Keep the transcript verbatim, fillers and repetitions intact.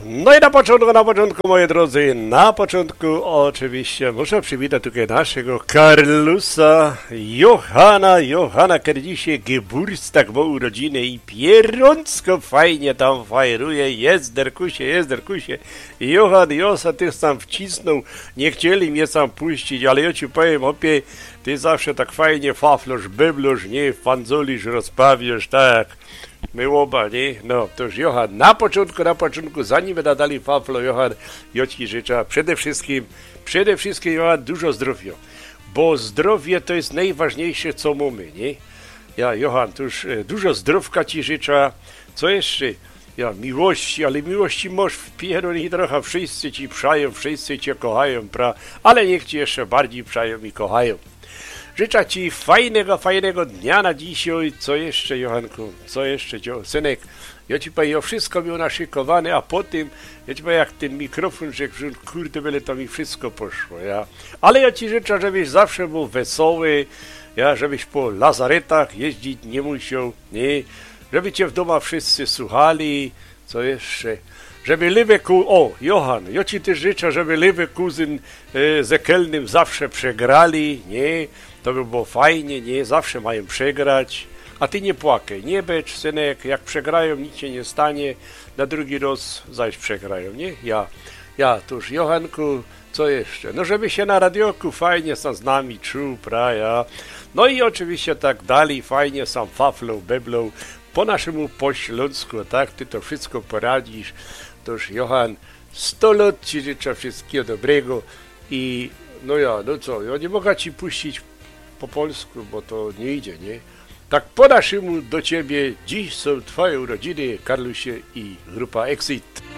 No i na początku, na początku, moi drodzy, na początku oczywiście muszę przywitać tutaj naszego Carlusa, Johana, Johana, który dzisiaj Geburtstag, bo urodziny i pierącko fajnie tam fajruje, jest derkusie, jest derkusie. Johan, Josa, ty sam wcisnął, nie chcieli mnie sam puścić, ale ja ci powiem, opie, ty zawsze tak fajnie faflosz, byblosz, nie, fanzolisz, rozprawiasz, tak. My oba, nie? No, to już Johan, na początku, na początku, zanim będę dali faflo, Johan, ja ci życzę przede wszystkim, przede wszystkim, Johan, dużo zdrowia, bo zdrowie to jest najważniejsze, co mamy, nie? Ja, Johan, to już e, dużo zdrówka ci życzę, co jeszcze? Ja, miłości, ale miłości masz w pieroni trochę, wszyscy ci przają, wszyscy cię kochają, pra, ale niech ci jeszcze bardziej przają i kochają. Życzę ci fajnego, fajnego dnia na dzisiaj. Co jeszcze, Johanku? Co jeszcze, synek? Ja ci powiem, ja wszystko miał naszykowane, a potem, ja ci powiem, jak ten mikrofon rzekł, że kurde, byle to mi wszystko poszło, ja. Ale ja ci życzę, żebyś zawsze był wesoły, ja, żebyś po lazaretach jeździć nie musiał, nie? Żeby cię w domu wszyscy słuchali, co jeszcze? Żeby Leverkusen, o, Johan, ja ci też życzę, żeby Leverkusen e, z Kelnem zawsze przegrali, nie? To by było fajnie, nie? Zawsze mają przegrać. A ty nie płakaj, nie becz, synek, jak przegrają, nic się nie stanie, na drugi raz zaś przegrają, nie? Ja, ja, tuż, Johanku, co jeszcze? No, żeby się na radioku fajnie sam z nami czuł, pra, ja. No i oczywiście tak dalej, fajnie sam faflą, beblą, po naszemu po śląsku, tak? Ty to wszystko poradzisz. Toż, Johan, sto lat ci życzę wszystkiego dobrego i no ja, no co, ja nie mogę ci puścić po polsku, bo to nie idzie, nie? Tak po naszemu do ciebie, dziś są twoje urodziny, Carlusie i grupa Exit.